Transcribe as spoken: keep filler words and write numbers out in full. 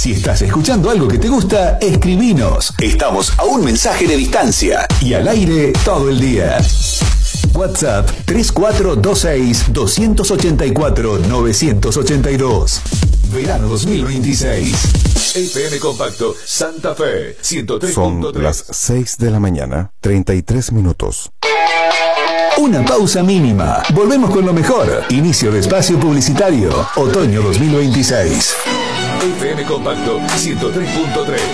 Si estás escuchando algo que te gusta, escribinos. Estamos a un mensaje de distancia y al aire todo el día. WhatsApp tres cuatro dos seis, dos ocho cuatro, nueve ocho dos. Verano dos mil veintiséis. F M Compacto Santa Fe ciento tres punto tres. Son las seis de la mañana, treinta y tres minutos. Una pausa mínima. Volvemos con lo mejor. Inicio de espacio publicitario. Otoño dos mil veintiséis. F M Compacto ciento tres punto tres.